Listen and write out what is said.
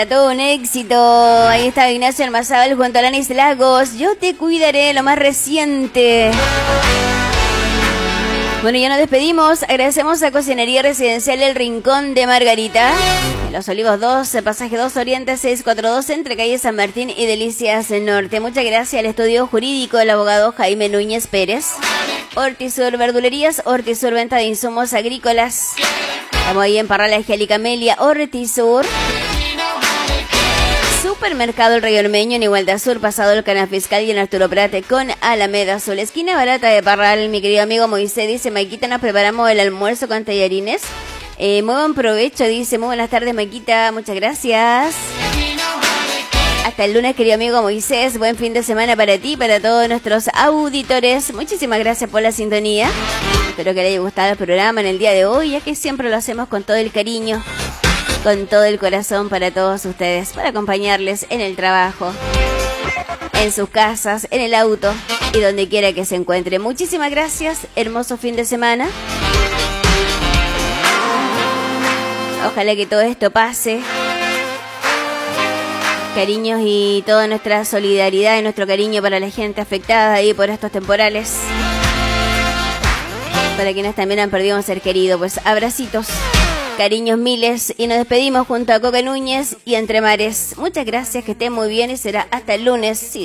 Todo un éxito. Ahí está Ignacio Almazábal junto a Alanis Lagos. Yo te cuidaré, lo más reciente. Bueno, ya nos despedimos. Agradecemos a Cocinería Residencial El Rincón de Margarita. En Los Olivos 2, pasaje 2 Oriente 642, entre calle San Martín y Delicias Norte. Muchas gracias al estudio jurídico del abogado Jaime Núñez Pérez. Hortisur Verdulerías, Hortisur Venta de Insumos Agrícolas. Estamos ahí en Parral Angélica Amelia, Hortisur. Supermercado El Rey Ormeño en Igualdad Sur, pasado el Canal Fiscal y en Arturo Prate con Alameda Azul. Esquina barata de Parral, mi querido amigo Moisés dice, Maquita, nos preparamos el almuerzo con tallarines. Muy buen provecho, dice, muy buenas tardes, Maquita, muchas gracias. Hasta el lunes, querido amigo Moisés, buen fin de semana para ti, para todos nuestros auditores. Muchísimas gracias por la sintonía. Espero que les haya gustado el programa en el día de hoy, ya que siempre lo hacemos con todo el cariño, con todo el corazón para todos ustedes, para acompañarles en el trabajo, en sus casas, en el auto y donde quiera que se encuentre. Muchísimas gracias, hermoso fin de semana. Ojalá que todo esto pase. Cariños y toda nuestra solidaridad y nuestro cariño para la gente afectada ahí por estos temporales. Para quienes también han perdido un ser querido, pues abracitos. Cariños miles y nos despedimos junto a Coca Núñez y Entre Mares. Muchas gracias, que estén muy bien y será hasta el lunes.